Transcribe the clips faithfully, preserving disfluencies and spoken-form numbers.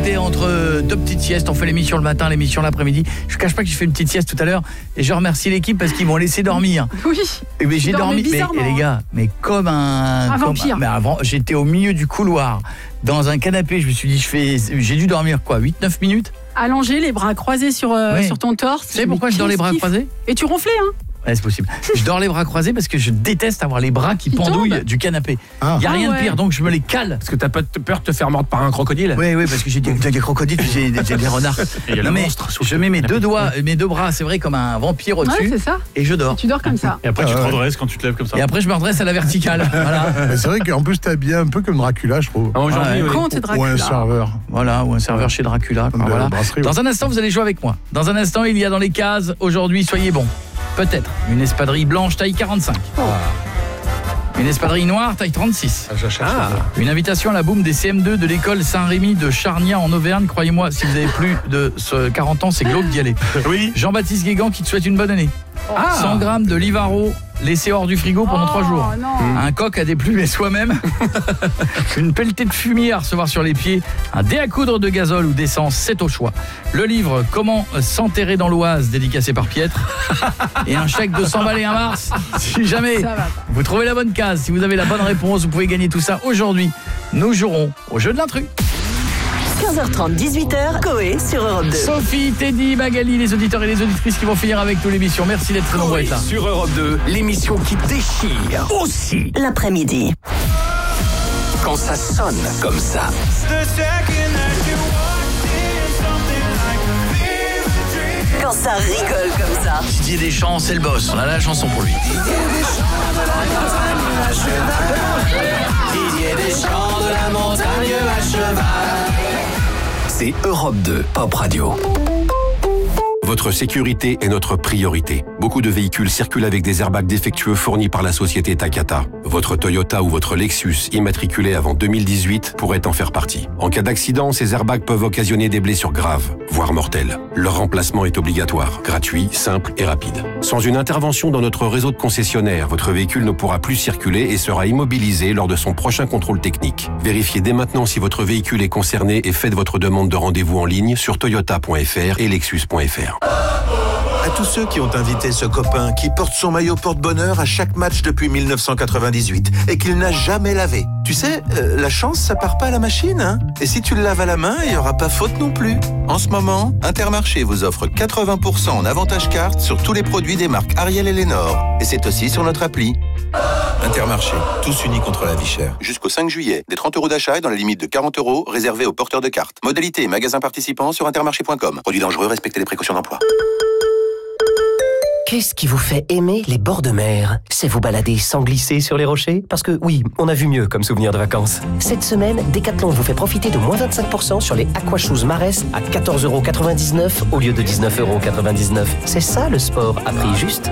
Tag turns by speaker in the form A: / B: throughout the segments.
A: j'étais entre deux petites siestes. On fait l'émission le matin, l'émission l'après-midi. Je ne cache pas que j'ai fait une petite sieste tout à l'heure et je remercie l'équipe parce qu'ils m'ont laissé dormir.
B: Oui.
A: Et mais j'ai dormi, mais, et les gars, mais comme un,
B: un
A: comme,
B: vampire.
A: Mais avant, j'étais au milieu du couloir, dans un canapé. Je me suis dit, je fais, j'ai dû dormir quoi, huit neuf minutes.
B: Allongé, les bras croisés sur euh,
A: oui.
B: sur ton torse.
A: Tu sais pourquoi je dors les bras croisés?
B: Et tu ronflais, hein?
A: Ouais, c'est possible. Je dors les bras croisés parce que je déteste avoir les bras qui, qui pendouillent tombent. Du canapé. Il ah. y a rien ah ouais. de pire, donc je me les cale.
C: Parce que t'as pas peur de te faire mordre par un crocodile?
A: Oui, oui, parce que j'ai des, des crocodiles, j'ai, j'ai des renards.
C: Et y a non, mais monstre,
A: je mets mes deux doigts, mes deux bras, c'est vrai, comme un vampire au-dessus.
B: Ouais, c'est ça.
A: Et je dors.
B: Et tu dors comme ça.
C: Et après
A: ah,
C: tu te
A: ouais.
C: redresses quand tu te lèves comme ça.
A: Et après je me redresse à la verticale. Voilà.
D: Mais c'est vrai qu'en plus t'es habillé un peu comme Dracula, je trouve.
C: Ah, aujourd'hui,
B: ouais.
C: oui.
B: Quand t'es Dracula.
D: Ou un serveur.
A: Voilà, ou un serveur chez Dracula. Quoi, voilà. Dans un instant, vous allez jouer avec moi. Dans un instant, il y a dans les cases, aujourd'hui, soyez bons. Peut-être une espadrille blanche taille quarante-cinq. Oh. Une espadrille noire taille trente-six.
D: Ah,
A: ah. Une invitation à la boum des C M deux de l'école Saint-Rémy de Charnia en Auvergne. Croyez-moi, si vous avez plus de quarante ans, c'est glauque d'y aller.
C: Oui.
A: Jean-Baptiste Guégan qui te souhaite une bonne année.
B: Ah.
A: cent grammes de Livaro laissé hors du frigo pendant trois
B: oh,
A: jours.
B: Non.
A: Un coq à déplumer soi-même. Une pelletée de fumier à recevoir sur les pieds. Un dé à coudre de gazole ou d'essence, c'est au choix. Le livre Comment s'enterrer dans l'Oise, dédicacé par Pietre. Et un chèque de cent balles et un mars. Si jamais vous trouvez la bonne case, si vous avez la bonne réponse, vous pouvez gagner tout ça aujourd'hui. Nous jouerons au jeu de l'intrus.
E: quinze heures trente, dix-huit heures, Coé sur Europe deux.
A: Sophie, Teddy, Magali, les auditeurs et les auditrices qui vont finir avec nous l'émission. Merci d'être très nombreux là.
F: Sur Europe deux, l'émission qui déchire aussi
E: l'après-midi.
F: Quand ça sonne comme ça.
E: Quand ça rigole comme ça.
A: Didier Deschamps, c'est le boss. On a la chanson pour lui.
F: Didier Deschamps de la montagne à cheval. C'est Europe deux, Pop Radio.
G: Votre sécurité est notre priorité. Beaucoup de véhicules circulent avec des airbags défectueux fournis par la société Takata. Votre Toyota ou votre Lexus, immatriculé avant deux mille dix-huit, pourrait en faire partie. En cas d'accident, ces airbags peuvent occasionner des blessures graves, voire mortelles. Leur remplacement est obligatoire, gratuit, simple et rapide. Sans une intervention dans notre réseau de concessionnaires, votre véhicule ne pourra plus circuler et sera immobilisé lors de son prochain contrôle technique. Vérifiez dès maintenant si votre véhicule est concerné et faites votre demande de rendez-vous en ligne sur toyota point f r et lexus point f r.
H: À tous ceux qui ont invité ce copain qui porte son maillot porte-bonheur à chaque match depuis mille neuf cent quatre-vingt-dix-huit et qu'il n'a jamais lavé. Tu sais, euh, la chance, ça part pas à la machine, hein. Et si tu le laves à la main, il y aura pas faute non plus. En ce moment, Intermarché vous offre quatre-vingts pour cent en avantage carte sur tous les produits des marques Ariel et Lénore. Et c'est aussi sur notre appli. Intermarché, tous unis contre la vie chère. Jusqu'au cinq juillet, des trente euros d'achat et dans la limite de quarante euros réservés aux porteurs de cartes. Modalité et magasins participants sur intermarché point com. Produits dangereux, respectez les précautions d'emploi.
I: Qu'est-ce qui vous fait aimer les bords de mer? C'est vous balader sans glisser sur les rochers? Parce que oui, on a vu mieux comme souvenir de vacances. Cette semaine, Decathlon vous fait profiter de moins vingt-cinq pour cent sur les Aquashoes Marès à quatorze euros quatre-vingt-dix-neuf au lieu de dix-neuf euros quatre-vingt-dix-neuf. C'est ça le sport à prix juste.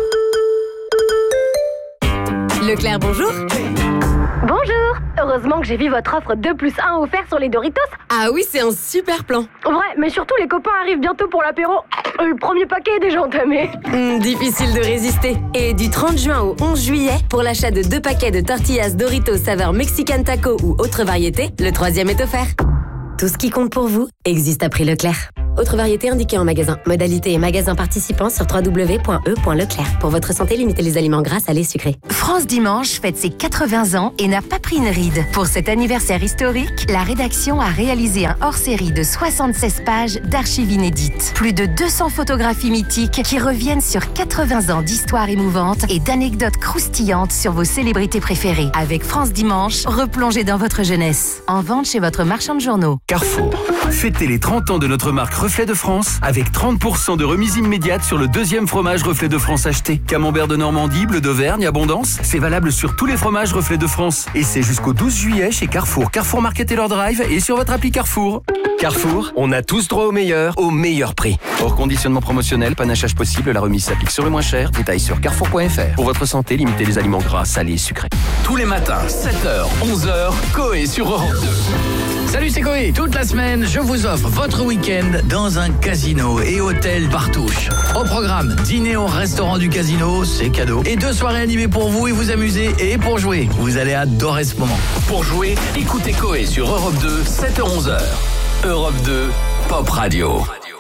J: Leclerc, bonjour.
K: Bonjour. Heureusement que j'ai vu votre offre deux plus un offert sur les Doritos.
J: Ah oui, c'est un super plan.
K: Ouais, mais surtout les copains arrivent bientôt pour l'apéro. Le premier paquet est déjà entamé.
J: Mmh, difficile de résister. Et du trente juin au onze juillet, pour l'achat de deux paquets de tortillas Doritos saveur Mexican Taco ou autre variété, le troisième est offert. Tout ce qui compte pour vous existe à prix Leclerc. Autre variété indiquée en magasin. Modalité et magasin participants sur w w w point e point leclerc. Pour votre santé, limitez les aliments gras, salés, sucrés.
L: France Dimanche fête ses quatre-vingts ans et n'a pas pris une ride. Pour cet anniversaire historique, la rédaction a réalisé un hors-série de soixante-seize pages d'archives inédites. Plus de deux cents photographies mythiques qui reviennent sur quatre-vingts ans d'histoire émouvante et d'anecdotes croustillantes sur vos célébrités préférées. Avec France Dimanche, replongez dans votre jeunesse. En vente chez votre marchand de journaux.
F: Carrefour. Fêtez les trente ans de notre marque Reflet de France avec trente pour cent de remise immédiate sur le deuxième fromage Reflet de France acheté. Camembert de Normandie, bleu d'Auvergne, Abondance. C'est valable sur tous les fromages Reflet de France. Et c'est jusqu'au douze juillet chez Carrefour. Carrefour Market et leur drive et sur votre appli Carrefour. Carrefour, on a tous droit au meilleur, au meilleur prix. Hors conditionnement promotionnel, panachage possible, la remise s'applique sur le moins cher. Détails sur carrefour point f r. Pour votre santé, limitez les aliments gras, salés et sucrés. Tous les matins, sept heures, onze heures, Coé sur Europe deux.
A: Salut, c'est Coé. Toute la semaine, je vous offre votre week-end dans un casino et hôtel Partouche. Au programme, dîner au restaurant du casino, c'est cadeau. Et deux soirées animées pour vous et vous amuser et pour jouer. Vous allez adorer ce moment.
F: Pour jouer, écoutez Coé sur Europe deux, sept heures, onze heures. Europe deux, Pop Radio.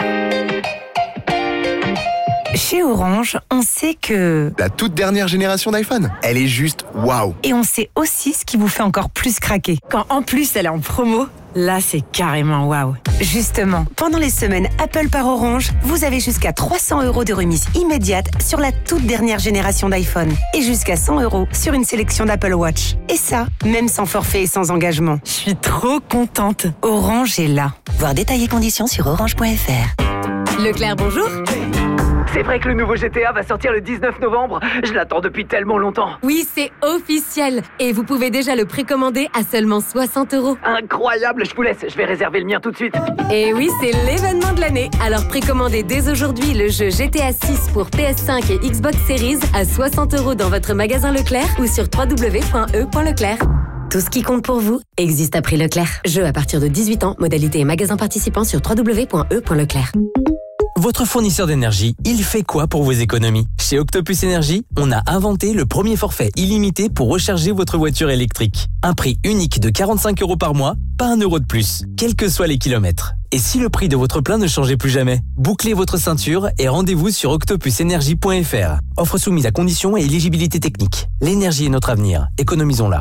M: Chez Orange, on sait que...
N: La toute dernière génération d'iPhone, elle est juste waouh.
M: Et on sait aussi ce qui vous fait encore plus craquer. Quand en plus elle est en promo, là c'est carrément waouh. Justement, pendant les semaines Apple par Orange, vous avez jusqu'à trois cents euros de remise immédiate sur la toute dernière génération d'iPhone. Et jusqu'à cent euros sur une sélection d'Apple Watch. Et ça, même sans forfait et sans engagement. Je suis trop contente. Orange est là.
E: Voir détails et conditions sur orange point f r.
J: Leclerc, bonjour.
O: C'est vrai que le nouveau G T A va sortir le dix-neuf novembre. Je l'attends depuis tellement longtemps.
J: Oui, c'est officiel. Et vous pouvez déjà le précommander à seulement soixante euros.
O: Incroyable, je vous laisse. Je vais réserver le mien tout de suite.
J: Et oui, c'est l'événement de l'année. Alors précommandez dès aujourd'hui le jeu G T A six pour P S cinq et Xbox Series à soixante euros dans votre magasin Leclerc ou sur w w w point e point leclerc. Tout ce qui compte pour vous existe à prix Leclerc. Jeu à partir de dix-huit ans, modalité et magasin participant sur w w w point e point leclerc.
P: Votre fournisseur d'énergie, il fait quoi pour vos économies? Chez Octopus Énergie, on a inventé le premier forfait illimité pour recharger votre voiture électrique. Un prix unique de quarante-cinq euros par mois, pas un euro de plus, quels que soient les kilomètres. Et si le prix de votre plein ne changeait plus jamais? Bouclez votre ceinture et rendez-vous sur octopus énergie point f r. Offre soumise à conditions et éligibilité technique. L'énergie est notre avenir, économisons-la.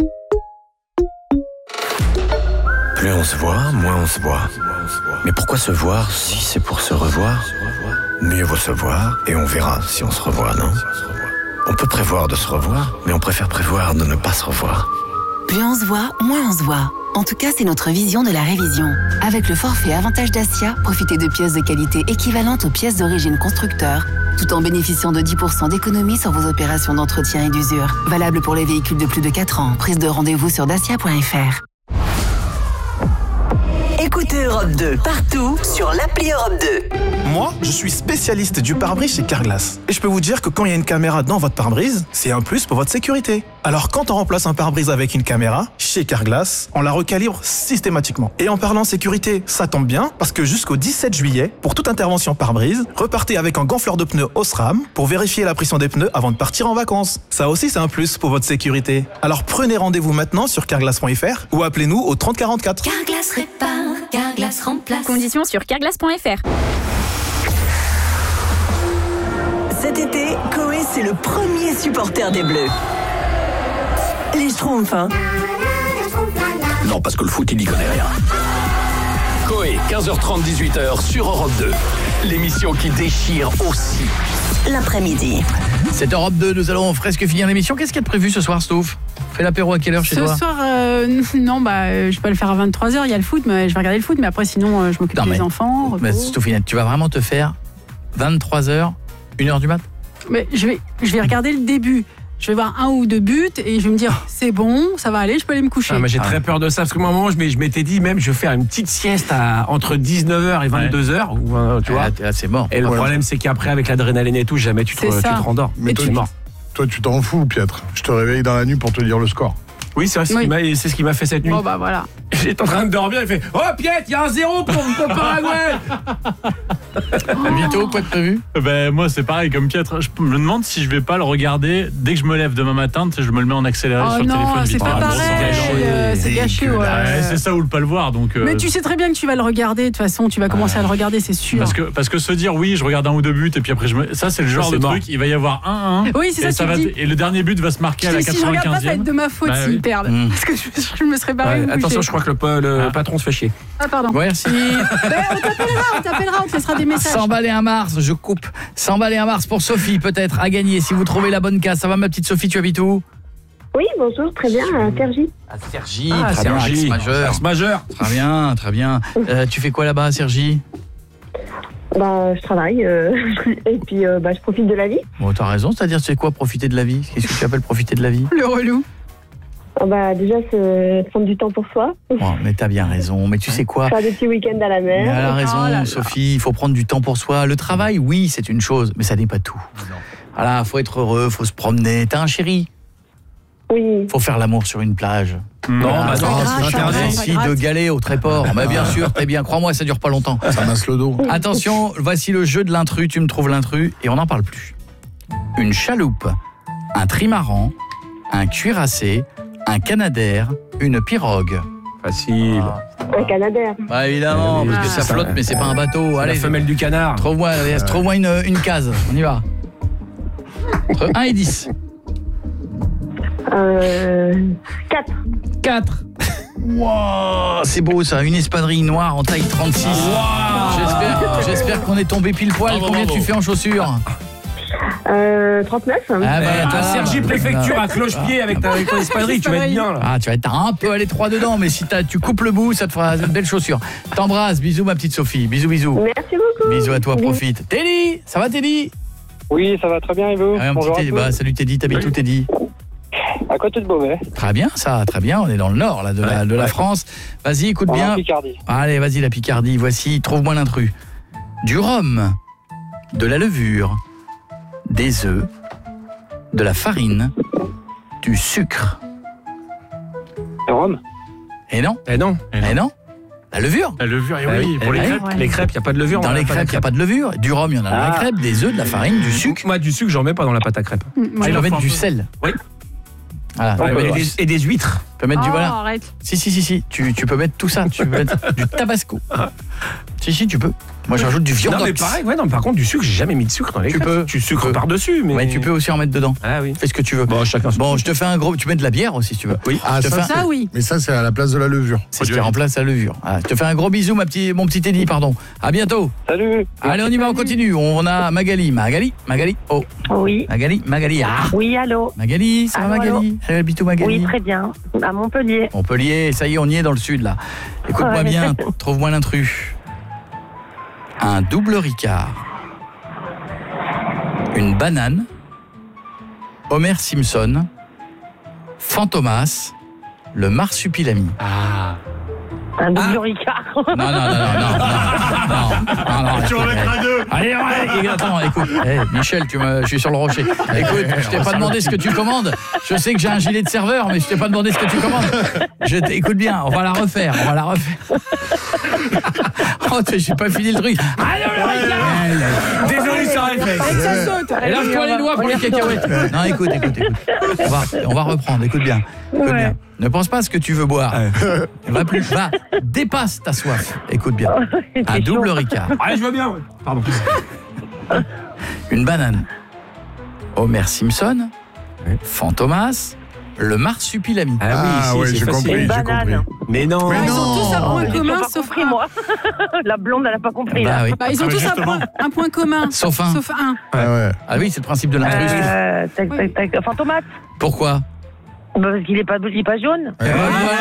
Q: Plus on se voit, moins on se voit. Mais pourquoi se voir si c'est pour se revoir? Mieux vaut se voir et on verra si on se revoit, non? On peut prévoir de se revoir, mais on préfère prévoir de ne pas se revoir.
R: Plus on se voit, moins on se voit. En tout cas, c'est notre vision de la révision. Avec le forfait Avantage Dacia, profitez de pièces de qualité équivalentes aux pièces d'origine constructeur, tout en bénéficiant de dix pour cent d'économie sur vos opérations d'entretien et d'usure. Valable pour les véhicules de plus de quatre ans. Prise de rendez-vous sur dacia point f r.
E: Écoutez Europe deux partout sur l'appli Europe deux.
S: Moi, je suis spécialiste du pare-brise chez Carglass. Et je peux vous dire que quand il y a une caméra dans votre pare-brise, c'est un plus pour votre sécurité. Alors quand on remplace un pare-brise avec une caméra, chez Carglass, on la recalibre systématiquement. Et en parlant sécurité, ça tombe bien, parce que jusqu'au dix-sept juillet, pour toute intervention pare-brise, repartez avec un gonfleur de pneus Osram pour vérifier la pression des pneus avant de partir en vacances. Ça aussi, c'est un plus pour votre sécurité. Alors prenez rendez-vous maintenant sur carglass point f r ou appelez-nous au trente quarante-quatre.
T: Carglass répare, Carglass remplace. Conditions sur carglass point f r.
E: Cet été, Coé, c'est le premier supporter des Bleus. Les Schtroumpfs, hein.
F: Non, parce que le foot, il n'y connaît rien. Coé, quinze heures trente, dix-huit heures sur Europe deux. L'émission qui déchire aussi.
E: L'après-midi.
A: C'est Europe deux, nous allons presque finir l'émission. Qu'est-ce qu'il y a de prévu ce soir, Stouff? Fais l'apéro à quelle heure chez
B: ce
A: toi?
B: Ce soir, euh, non, bah, je peux le faire à vingt-trois heures. Il y a le foot, mais je vais regarder le foot. Mais après, sinon, euh, je m'occupe des enfants.
A: Mais Stouffinette, tu vas vraiment te faire vingt-trois heures, une heure du mat?
B: Mais je vais, je vais regarder le début. Je vais voir un ou deux buts et je vais me dire c'est bon, ça va aller, je peux aller me coucher.
C: Ah, mais j'ai très peur de ça parce que moi, à un moment, je m'étais dit même je vais faire une petite sieste à, entre dix-neuf heures et vingt-deux heures, ouais. ou, euh, tu vois.
A: Ah, c'est mort.
C: Et le
A: voilà.
C: problème c'est qu'après avec l'adrénaline et tout, jamais tu te, tu te rendors.
D: Mais toi,
C: tu es mort.
D: Toi, tu t'en fous, Pietre. Je te réveille dans la nuit pour te dire le score.
C: Oui, c'est, oui. Ce c'est ce qui m'a fait cette nuit.
B: Oh bah voilà.
C: J'étais en train de dormir, il fait « Oh Piet, il y a un zéro pour le Paraguay !»
A: Vito, quoi de prévu?
U: Ben moi c'est pareil comme Pietre. Je me demande si je vais pas le regarder dès que je me lève demain matin. Tu sais, je me le mets en accéléré
B: oh
U: sur
B: non,
U: le téléphone.
B: C'est pas pareil. Euh, c'est gâché. Ouais.
U: Ouais, c'est ça ou le pas le voir. Donc. Euh...
B: Mais tu sais très bien que tu vas le regarder. De toute façon, tu vas commencer ouais. à le regarder, c'est sûr.
U: Parce que parce que se dire oui, je regarde un ou deux buts et puis après je me... ça c'est le genre ça, de mort. Truc. Il va y avoir un un.
B: Oui, c'est ça.
U: Et,
B: ça
U: va...
B: dis.
U: et le dernier but va se marquer
B: je
U: à la
B: quatre-vingt-quinzième. Si je regarde pas, ça va être de ma faute bah, s'ils oui. perdent. Mmh. Parce que je, je me serais barré.
C: Ouais, attention, je crois que le, le ah. patron se fait chier.
B: Ah pardon.
A: Ouais, merci.
B: Ben, on t'appellera, on t'appellera, on te laissera des messages.
A: cent balles et un Mars, je coupe. cent balles et un Mars pour Sophie, peut-être, à gagner si vous trouvez la bonne case. Ça va ma petite Sophie, tu habites où?
V: Oui, bonjour, très bien, à Cergy.
A: À Cergy,
C: ah,
A: très
C: Cergy.
A: bien, majeur.
C: majeur.
A: Très bien, très bien. Euh, tu fais quoi là-bas à Cergy?
V: Bah, je travaille euh, et puis euh, bah, je profite de la vie.
A: Bon, t'as raison, c'est-à-dire tu sais quoi, profiter de la vie? Qu'est-ce que tu appelles profiter de la vie?
B: Le relou.
V: Oh bah, déjà, c'est prendre du temps pour soi.
A: Oh, mais t'as bien raison. Mais tu sais quoi?
V: Faire des petits week-ends à la mer.
A: Mais elle a raison,
V: oh là là.
A: Sophie. Il faut prendre du temps pour soi. Le travail, oui, c'est une chose, mais ça n'est pas tout. Voilà, faut être heureux, faut se promener. T'as un chéri?
V: Oui.
A: Faut faire l'amour sur une plage.
C: Non,
A: ah,
C: bah non,
A: c'est interdit. Ici, de galet au Tréport. Bah, bien sûr, très bien. Crois-moi, ça dure pas longtemps.
D: Ça masse le dos.
A: Attention, voici le jeu de l'intrus. Tu me trouves l'intrus et on n'en parle plus. Une chaloupe, un trimaran, un cuirassé, un canadair, une pirogue.
C: Facile.
V: Un Canadair.
A: Bah évidemment,
C: Oui,
A: parce que
C: c'est
A: ça
C: ça.
A: flotte, mais c'est pas un bateau.
C: C'est
A: Allez,
C: la femelle du canard.
A: trouve-moi euh, trouve-moi une, une case. On y va. Entre un et dix.
V: Euh, quatre.
A: quatre. Wow, c'est beau ça, une espadrille noire en taille trente-six.
V: Wow.
A: J'espère, j'espère qu'on est tombé pile poil.
V: Bravo,
A: Combien
V: bravo.
A: tu fais en chaussures?
V: Euh, trente-neuf.
A: Ah bah,
C: À
A: ah,
C: Cergy Préfecture à cloche-pied avec ta avec ton espadrille, tu vas être bien là.
A: Ah, tu vas être un peu à l'étroit dedans, mais si t'as- tu coupes le bout, ça te fera une belle chaussure. T'embrasses, bisous ma petite Sophie, bisous bisous.
V: Merci beaucoup.
A: Bisous à toi, profite. Teddy, ça va Teddy?
G: Oui, ça va très bien et vous?
A: Ouais, un petit
G: Bonjour à
A: Teddy.
G: tous.
A: Bah, salut Teddy, t'habites où Teddy?
G: À côté de Beauvais.
A: Très bien ça, très bien, on est dans le nord là, de, la, de la France. Vas-y, écoute
G: En
A: bien.
G: Picardie.
A: Allez, vas-y la Picardie, voici, trouve-moi l'intrus. Du rhum, de la levure, des œufs, de la farine, du sucre.
G: Le rhum?
A: Et non?
C: Eh non.
A: Et non? La levure.
U: La levure, et
C: Eh
U: oui, pour
C: eh
U: les
C: oui.
U: crêpes.
C: Les crêpes, il n'y a pas de levure.
A: Dans
C: la
A: les
C: pâte à
A: crêpes, il n'y a pas de levure. Du rhum, il y en a dans la
G: Ah.
A: crêpe, des œufs, de la farine, du sucre.
C: Moi, du sucre, j'en mets pas dans la pâte à crêpes.
A: Tu peux mettre du sel.
C: Oui.
A: Voilà.
C: Ouais,
A: Tu peux-
C: et, des, et des huîtres.
A: tu peux mettre du
B: Oh,
A: voilà.
B: arrête.
A: Si si si si, tu, tu peux mettre tout ça, tu peux mettre du tabasco. Si si, tu peux. Moi j'ajoute du
C: Non,
A: viandox.
C: mais pareil, ouais, non, par contre, du sucre, j'ai jamais mis de sucre dans les
A: Tu
C: crêpes.
A: peux.
C: Tu sucres
A: Tu peux.
C: par-dessus, mais.
A: Ouais, tu peux aussi en mettre dedans.
C: Ah oui.
A: Fais ce que tu veux.
C: Bon, chacun son-
A: Bon, je te fais un gros, tu mets de la bière aussi si tu veux.
C: Oui.
D: Ah,
A: Je te
D: ça,
A: fais-
D: c'est-
B: Ça, oui.
D: Mais ça, c'est à la place de la levure.
A: C'est ce qui remplace la levure. Voilà, je te fais un gros bisou ma petit, mon petit Teddy, pardon. À bientôt.
G: Salut.
A: Allez, on y va, on continue. On a Magali, Magali, Magali. Oh,
V: Oui.
A: Magali, Magali. Ah.
V: Oui, allô.
A: Magali, ça va
V: Allô,
A: Magali? Elle habite où Magali?
V: Oui, très bien. À Montpellier.
A: Montpellier, ça y est, on y est dans le sud là. Écoute-moi
V: Ouais.
A: bien, trouve-moi l'intrus. Un double Ricard. Une banane. Homer Simpson. Fantomas. Le marsupilami.
C: Ah.
V: Un double Ricard.
A: Non, non, non, non, non, non, non, non,
U: Tu
A: écoute,
U: remettras
A: eh.
U: deux.
A: Allez, ouais, attends, écoute, eh, Michel, tu me, je suis sur le rocher. Écoute, je t'ai pas demandé ce que tu commandes. Je sais que j'ai un gilet de serveur, mais je t'ai pas demandé ce que tu commandes. Je écoute bien, on va la refaire, on va la refaire. Oh, j'ai pas fini le truc. Allez, le Ricard.
C: Désolé, ça réflexe.
B: Et ça saute.
A: Et lave-toi les doigts pour les cacahuètes. Non, écoute, écoute, écoute. On va, on va reprendre, écoute bien. Écoute
V: Ouais.
A: bien. Ne pense pas à ce que tu veux boire. Va plus, va, dépasse ta soif. Écoute bien. Un double Ricard.
C: Allez, je veux bien. ouais. Pardon.
A: Une banane. Homer Simpson. Fantomas. Le marsupilami.
C: Ah,
D: Ah,
C: oui, si,
D: ouais,
C: c'est
D: j'ai
C: facile.
D: compris,
V: Une
D: j'ai
V: banane.
D: compris.
C: Mais non.
D: Mais
B: Ils ont tous un point
V: J'ai
B: commun,
V: toujours pas
B: sauf
V: compris,
B: un.
V: moi. La blonde, elle a pas compris.
A: Bah
V: là.
A: oui.
B: Bah, ils ont
U: Ah, mais
B: tous un
U: justement.
B: point, un point commun.
A: Sauf un.
B: Sauf un.
D: Ah ouais.
A: Ah oui, c'est le principe de l'intrus.
V: Euh, tac, tac, tac. Fantomate.
A: Pourquoi?
V: Bah, parce qu'il est pas, il est pas jaune.
A: Eh ben voilà.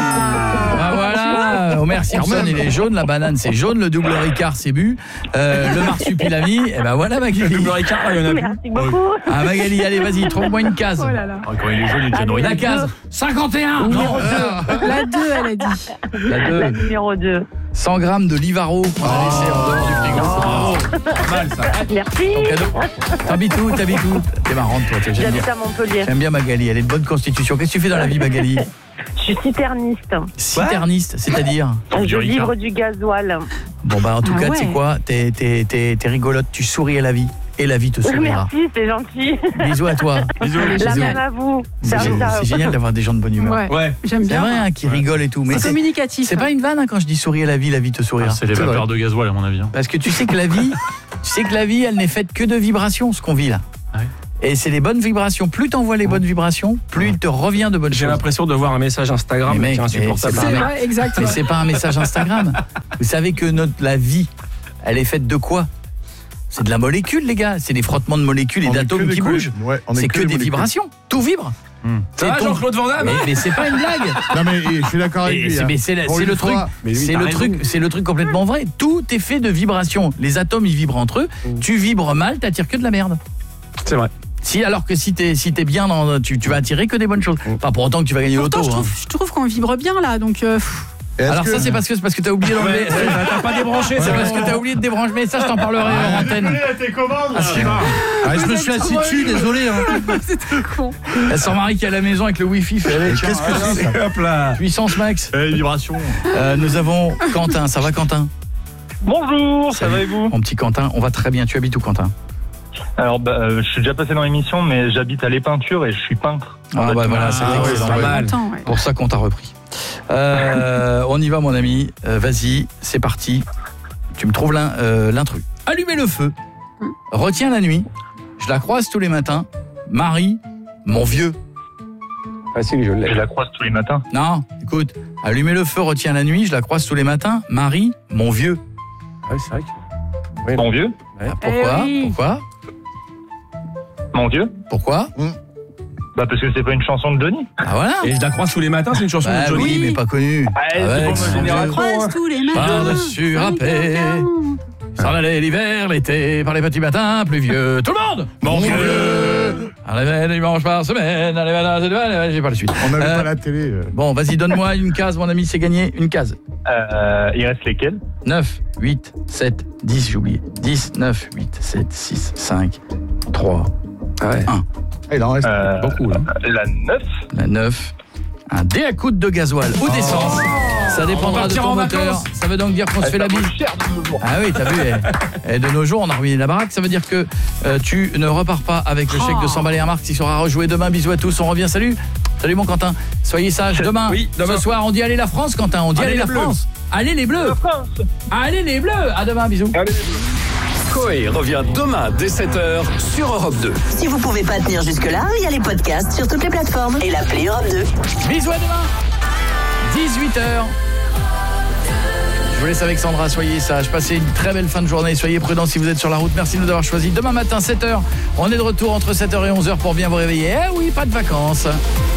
A: Bah voilà. Homer Simpson, il est jaune, la banane c'est jaune, le double Ricard c'est bu, euh, le marsupilami, et ben voilà Magali.
C: Le double Ricard, il y en a plus.
V: Merci beaucoup.
A: Ah Magali, allez vas-y, trouve-moi une case.
B: Oh là là.
U: Ah, quand il est jaune, il est déjà noyé.
A: La case cinquante et un. Non, euh,
B: La deux, elle a dit.
A: la
V: La
A: deux.
V: numéro deux.
A: cent grammes de Livaro qu'on a laissé en dehors du frigo. Bravo. Pas mal ça.
V: Merci.
A: Ton cadeau. T'habites où? T'habites où? T'es marrante toi, t'es- j'aime bien.
V: J'habite à Montpellier.
A: J'aime bien Magali, elle est de bonne constitution. Qu'est-ce que tu fais dans la vie Magali?
V: Je suis citerniste.
A: Citerniste, c'est-à-dire?
V: Je livre du gasoil.
A: Bon bah en tout
B: Ah
A: cas,
B: ouais.
A: tu sais quoi? T'es t'es- t'es- t'es rigolote, tu souris à la vie. Et la vie te sourira.
V: Merci, c'est gentil.
A: Bisous à toi.
U: Bisous.
V: La
A: Bisous.
V: même à vous.
A: C'est
V: Ciao,
A: gé-
V: ciao.
A: c'est génial d'avoir des gens de bonne humeur.
B: Ouais.
C: Ouais.
B: J'aime
A: C'est
B: bien.
A: vrai hein, qui rigolent et tout. Mais
B: C'est
A: c'est
B: communicatif.
A: c'est pas une vanne hein, quand je dis sourire à la vie, la vie te sourira.
U: Ah, c'est les
A: vrai.
U: vapeurs de gasoil, à mon avis. hein.
A: Parce que tu sais que la vie, tu sais que la vie, elle n'est faite que de vibrations, ce qu'on vit là.
U: Ouais.
A: Et c'est les bonnes vibrations. Plus t'envoies les bonnes vibrations, plus il te revient de bonnes
C: J'ai
A: choses.
C: l'impression de voir un message Instagram
A: Mais
C: qui est
A: mec,
C: insupportable.
A: mais
B: C'est
A: mais-
B: vrai, exact.
A: Mais
B: ouais.
A: c'est pas un message Instagram. Vous savez que notre la vie, elle est faite de quoi? C'est de la molécule, les gars. C'est des frottements de molécules et
D: On est
A: d'atomes
D: que des
A: qui
D: collé-
A: bougent.
D: Ouais, on est
A: C'est
D: que
A: que
D: des
A: des
D: molécules.
A: vibrations. Tout vibre.
C: Ça va,
A: ton-
C: Jean-Claude Van Damme
A: Mais, mais c'est pas une blague.
D: Non mais je suis d'accord avec
A: Et
D: lui.
A: c'est-
D: hein.
A: mais c'est la-
D: On
A: c'est
D: lui
A: le truc,
D: fera-
C: Mais lui,
A: c'est
C: t'as
A: le
C: raison.
A: truc, c'est le truc complètement vrai. Tout est fait de vibrations. Les atomes ils vibrent entre eux. Tu vibres mal, t'attires que de la merde.
C: C'est vrai.
A: Si alors que si t'es si t'es bien dans, tu, tu vas attirer que des bonnes choses. Pas pour autant que tu vas gagner
B: Pourtant,
A: l'auto.
B: je
A: hein.
B: trouve, je trouve qu'on vibre bien là, donc. euh, pff.
D: Et est-ce
A: Alors
D: que-
A: ça c'est parce que c'est parce que t'as oublié d'enlever.
C: Ouais, ouais, t'as pas débranché,
A: C'est
C: c'est
A: parce
C: vrai.
A: que t'as oublié de débrancher. Mais ça je t'en parlerai en antenne.
U: tes commandes.
A: Ah, c'est-
D: Ah, je me suis assis dessus, désolé. Hein.
B: C'était con.
A: Elle sent Marie qui est à la maison avec le wifi. Fait, allez, tiens,
D: Qu'est-ce que c'est ça?
C: Hop là.
A: puissance max.
U: Eh, vibration.
A: Euh, nous avons Quentin. Ça va Quentin?
G: Bonjour, ça
A: Salut.
G: va et vous?
A: Mon petit Quentin, on va très bien. Tu habites où Quentin?
G: Alors, bah, euh, je suis déjà passé dans l'émission, mais j'habite à Les Peintures et je suis peintre.
A: Ah bah voilà, c'est
C: Ah, ouais,
A: excellent.
C: c'est pas mal.
B: Longtemps, ouais.
A: Pour ça qu'on t'a repris. Euh, on y va mon ami, euh, vas-y, c'est parti. Tu me trouves l'in- euh, l'intrus. Allumer le feu, retiens la nuit, je la croise tous les matins, Marie, mon vieux.
C: Facile, je l'ai.
G: Je la croise tous les matins.
A: Non, écoute, allumer le feu, retiens la nuit, je la croise tous les matins, Marie, mon vieux.
C: Ah oui, c'est vrai que... Oui,
G: Mon vieux
A: Ah, pourquoi
B: Eh oui.
A: Pourquoi
G: Mon vieux
A: Pourquoi
G: Bah parce que c'est pas une chanson de Johnny.
A: Ah voilà.
C: Et je la croise sous les matins, c'est une chanson
A: Bah
C: de Johnny.
A: oui, mais pas connue.
C: Ah, c'est
A: Avec
C: pour ma
A: son
C: génération.
A: vieux.
B: Croise tous les matins.
A: Par-dessus râpé, s'en allait l'hiver, l'été, par les petits matins pluvieux. Tout le monde
D: Mon vieux.
A: Allez, dimanche par semaine, allez, allez, allez, allez, j'ai pas la suite.
D: On n'avait
A: Euh,
D: pas la télé. euh.
A: Bon, vas-y, donne-moi une case, mon ami, c'est gagné. Une case.
G: Euh, il reste lesquels?
A: neuf, huit, sept, dix, j'ai oublié. dix, neuf, huit, sept, six, cinq, trois,
C: Ouais.
A: un.
D: Ah, il en reste
G: Euh,
D: beaucoup. Là.
G: La neuf.
A: La neuf. Un dé à coude de gasoil ou d'essence. Ça dépendra de
C: partir
A: ton
C: en
A: moteur.
C: vacances.
A: Ça veut donc dire qu'on se fait la bise.
G: Cher de nos jours.
A: Ah oui, t'as vu, eh, eh, de nos jours, on a ruiné la baraque. Ça veut dire que euh, tu ne repars pas avec le chèque de cent balles et un marque qui sera rejoué demain. Bisous à tous, on revient, salut. Salut mon Quentin. Soyez sages, demain,
C: Oui, demain.
A: ce soir, on dit allez la France, Quentin. On dit allez,
C: Allez
A: la
C: les Bleus.
A: France. Allez les Bleus. Allez les Bleus. À demain, bisous.
F: Coé revient demain dès sept heures sur Europe deux.
E: Si vous pouvez pas tenir jusque-là, il y a les podcasts sur toutes les plateformes et l'appli Europe deux.
A: Bisous à demain. dix-huit heures. Je vous laisse avec Sandra, soyez sages, passez une très belle fin de journée, soyez prudents si vous êtes sur la route, merci de nous avoir choisis. Demain matin, sept heures, on est de retour entre sept heures et onze heures pour bien vous réveiller. Eh oui, pas de vacances.